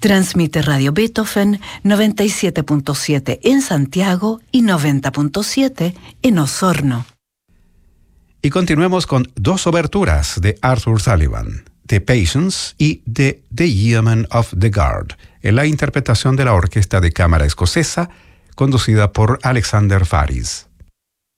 Transmite Radio Beethoven 97.7 en Santiago y 90.7 en Osorno. Y continuemos con dos oberturas de Arthur Sullivan, The Patience y The Yeoman of the Guard, en la interpretación de la Orquesta de Cámara Escocesa, conducida por Alexander Faris.